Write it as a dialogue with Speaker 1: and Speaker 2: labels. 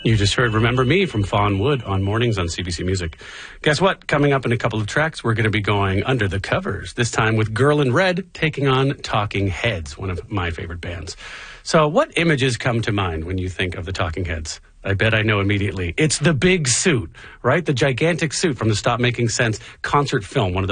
Speaker 1: You just heard Remember Me from Fawn Wood on Mornings on CBC Music. Guess what? Coming up in a couple of tracks, we're going to be going under the covers, this time with Girl in Red taking on Talking Heads, one of my favorite bands. So what images come to mind when you think of the Talking Heads? I bet I know immediately. It's the big suit, right? The gigantic suit from the Stop Making Sense concert film, one of the